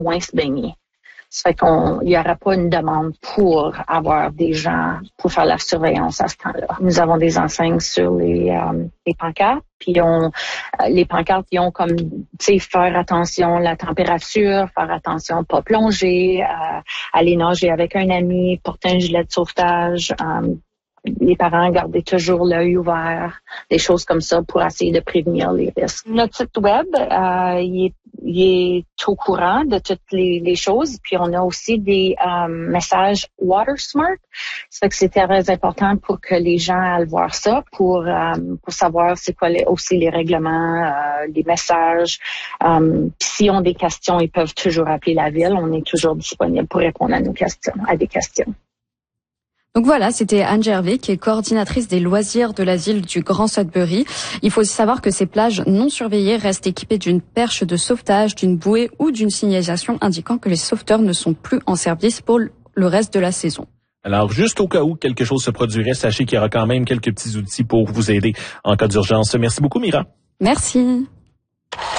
moins se baigner. Ça fait qu'il n'y aura pas une demande pour avoir des gens pour faire la surveillance à ce temps-là. Nous avons des enseignes sur les pancartes, puis les pancartes, ils ont comme, tu sais, faire attention à la température, faire attention, pas plonger, aller nager avec un ami, porter un gilet de sauvetage. Les parents gardaient toujours l'œil ouvert, des choses comme ça pour essayer de prévenir les risques. Notre site web, il est au courant de toutes les choses. Puis on a aussi des messages WaterSmart. Ça fait que c'est très important pour que les gens aillent voir ça, pour savoir c'est quoi aussi les règlements, les messages. S'ils ont des questions, ils peuvent toujours appeler la ville. On est toujours disponible pour répondre à des questions. Donc voilà, c'était Anne Gervais, qui est coordinatrice des loisirs de l'asile du Grand Sudbury. Il faut savoir que ces plages non surveillées restent équipées d'une perche de sauvetage, d'une bouée ou d'une signalisation indiquant que les sauveteurs ne sont plus en service pour le reste de la saison. Alors, juste au cas où quelque chose se produirait, sachez qu'il y aura quand même quelques petits outils pour vous aider en cas d'urgence. Merci beaucoup, Mira. Merci.